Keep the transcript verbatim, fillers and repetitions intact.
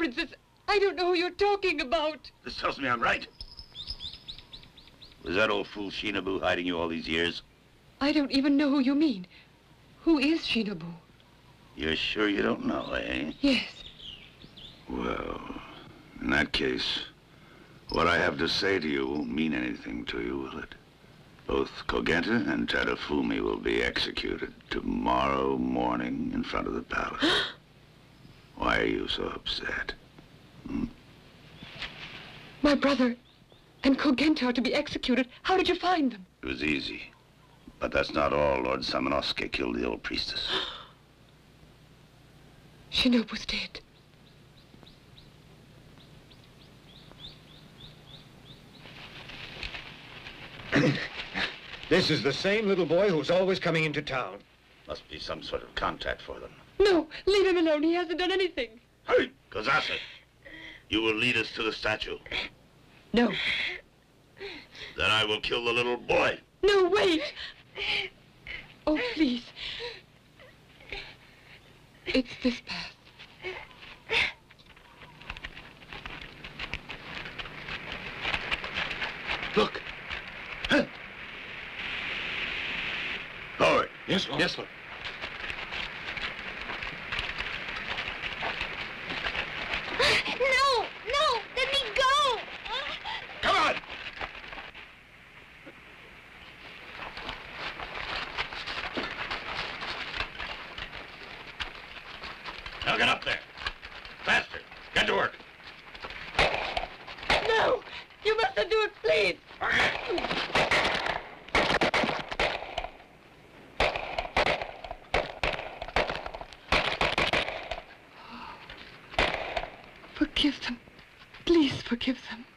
Princess. I don't know who you're talking about. This tells me I'm right. Was that old fool Shinobu hiding you all these years? I don't even know who you mean. Who is Shinobu? You're sure you don't know, eh? Yes. Well, in that case, what I have to say to you won't mean anything to you, will it? Both Kogenta and Tadafumi will be executed tomorrow morning in front of the palace. Why are you so upset? Hmm? My brother and Kogenta are to be executed. How did you find them? It was easy. But that's not all. Lord Samanosuke killed the old priestess. Shinobu's dead. This is the same little boy who's always coming into town. Must be some sort of contact for them. No, leave him alone. He hasn't done anything. Hey, Kozase, you will lead us to the statue. No. Then I will kill the little boy. No, wait. Oh, please. It's this path. Look. Huh. Forward. Yes, Lord. Yes, Lord. No, no, let me go. Come on. Now get up there. Faster. Get to work. No, you mustn't do it, please. Forgive them. Please forgive them.